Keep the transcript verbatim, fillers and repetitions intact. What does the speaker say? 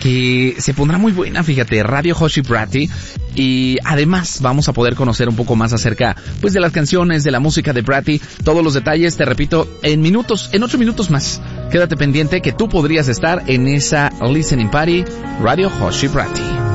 que se pondrá muy buena, fíjate, Radio Hoshi Bratti. Y además vamos a poder conocer un poco más acerca, pues, de las canciones, de la música de Bratti. Todos los detalles, te repito, en minutos, en ocho minutos más. Quédate pendiente que tú podrías estar en esa listening party Radio Hoshi Bratti.